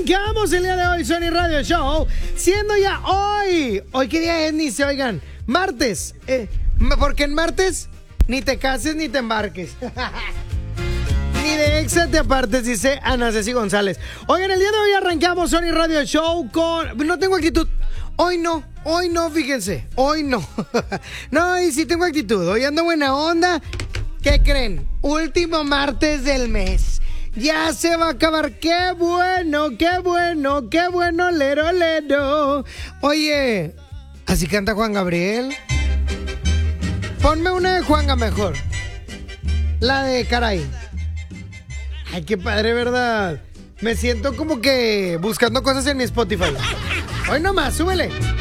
arrancamos el día de hoy, Sony Radio Show. Siendo ya hoy. ¿Hoy qué día es? Ni se oigan. Martes. Porque en martes ni te cases ni te embarques. Ni de exa te apartes, dice Ana Ceci González. Oigan, el día de hoy arrancamos Sony Radio Show con... No tengo actitud. Hoy no, fíjense. Hoy no. No, y sí tengo actitud. Hoy ando buena onda. ¿Qué creen? Último martes del mes. Ya se va a acabar. ¡Qué bueno, qué bueno, qué bueno, lero, lero! Oye, ¿así canta Juan Gabriel? Ponme una de Juanga mejor. La de Caray. Ay, qué padre, ¿verdad? Me siento como que buscando cosas en mi Spotify. Hoy nomás, súbele.